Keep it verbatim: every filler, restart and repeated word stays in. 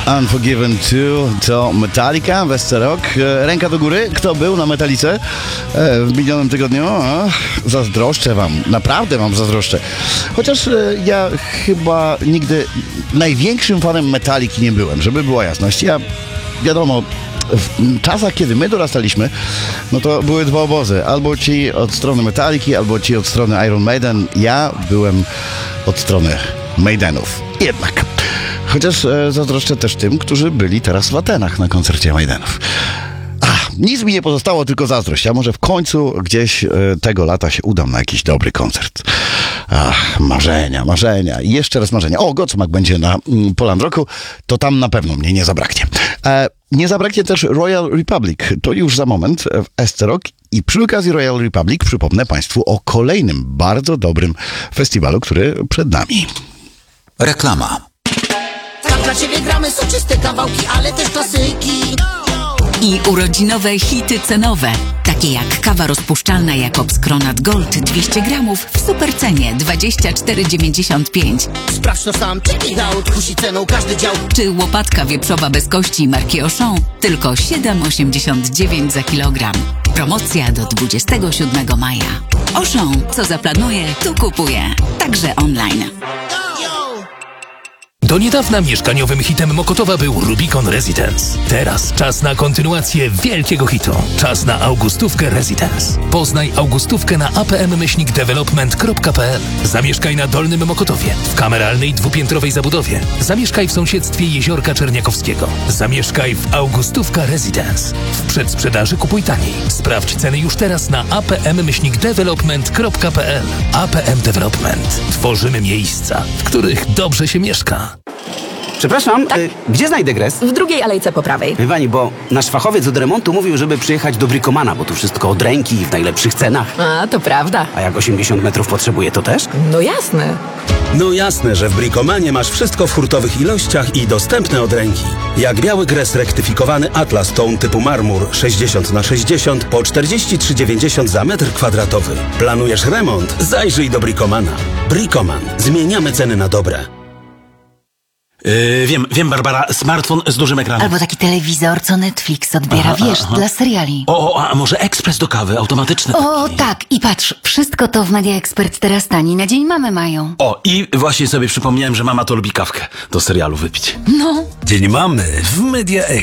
Unforgiven two to Metallica, Westerok. Ręka do góry, kto był na Metalice w minionym tygodniu? O, zazdroszczę wam, naprawdę wam zazdroszczę. Chociaż ja chyba nigdy największym fanem Metalliki nie byłem, żeby była jasność. Ja, wiadomo, w czasach, kiedy my dorastaliśmy, no to były dwa obozy. Albo ci od strony Metalliki, albo ci od strony Iron Maiden. Ja byłem od strony Maidenów. Jednak. Chociaż e, zazdroszczę też tym, którzy byli teraz w Atenach na koncercie Maidenów. Ach, nic mi nie pozostało, tylko zazdrość. A może w końcu gdzieś e, tego lata się udam na jakiś dobry koncert. Ach, marzenia, marzenia. I jeszcze raz marzenia. O, Godsmack będzie na mm, Poland Rocku, to tam na pewno mnie nie zabraknie. E, nie zabraknie też Royal Republic. To już za moment w Esterok. I przy okazji Royal Republic przypomnę Państwu o kolejnym bardzo dobrym festiwalu, który przed nami. Reklama. Tam dla Ciebie gramy soczyste kawałki, ale też klasyki. I urodzinowe hity cenowe, takie jak kawa rozpuszczalna Jakobs Kronat Gold dwieście gramów w supercenie dwadzieścia cztery dziewięćdziesiąt pięć. Sprawdź to sam, check it out, kusi ceną każdy dział. Czy łopatka wieprzowa bez kości marki Auchan tylko siedem osiemdziesiąt dziewięć za kilogram. Promocja do dwudziestego siódmego maja. Auchan, co zaplanuje, tu kupuje. Także online. Do niedawna mieszkaniowym hitem Mokotowa był Rubicon Residence. Teraz czas na kontynuację wielkiego hitu. Czas na Augustówkę Residence. Poznaj Augustówkę na a p m myślnik development kropka p l. Zamieszkaj na Dolnym Mokotowie, w kameralnej dwupiętrowej zabudowie. Zamieszkaj w sąsiedztwie Jeziorka Czerniakowskiego. Zamieszkaj w Augustówka Residence. W przedsprzedaży kupuj taniej. Sprawdź ceny już teraz na a p m myślnik development kropka p l. A P M Development. Tworzymy miejsca, w których dobrze się mieszka. Przepraszam, tak? y, gdzie znajdę gres? W drugiej alejce po prawej. Wie pani, bo nasz fachowiec od remontu mówił, żeby przyjechać do Bricomana, bo tu wszystko od ręki i w najlepszych cenach. A, to prawda. A jak osiemdziesiąt metrów potrzebuje, to też? No jasne. No jasne, że w Bricomanie masz wszystko w hurtowych ilościach i dostępne od ręki. Jak biały gres rektyfikowany Atlas Tone typu marmur sześćdziesiąt na sześćdziesiąt po czterdzieści trzy dziewięćdziesiąt za metr kwadratowy. Planujesz remont? Zajrzyj do Bricomana. Bricoman. Zmieniamy ceny na dobre. Yy, wiem, wiem, Barbara, smartfon z dużym ekranem. Albo taki telewizor, co Netflix odbiera, aha, wiesz, aha. dla seriali. O, o, a może ekspres do kawy, automatyczny taki. O, tak, i patrz, wszystko to w Media Expert teraz tani, na dzień mamy mają. O, i właśnie sobie przypomniałem, że mama to lubi kawkę do serialu wypić. No. Dzień mamy w Media Expert.